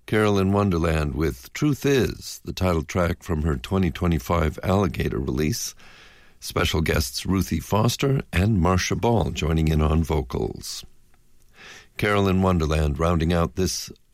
Carol in Wonderland with Truth Is, the title track from her 2025 Alligator release. Special guests Ruthie Foster and Marcia Ball joining in on vocals. Carol in Wonderland rounding out this